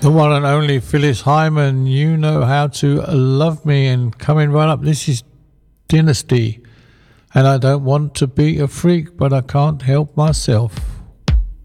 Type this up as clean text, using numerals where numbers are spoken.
The one and only Phyllis Hyman, You Know How to Love Me. And coming right up, this is Dynasty. And I don't want to be a freak, but I can't help myself.